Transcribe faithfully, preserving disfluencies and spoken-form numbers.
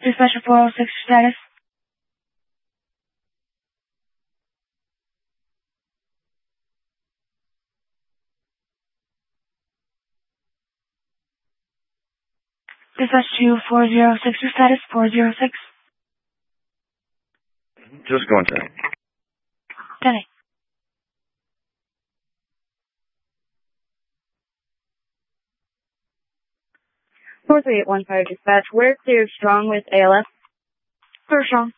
Dispatcher four oh six, status. Dispatch two four oh six, status four oh six. Just go inside. Got it. four three eight one five dispatch, we're cleared strong with A L S. Clear strong.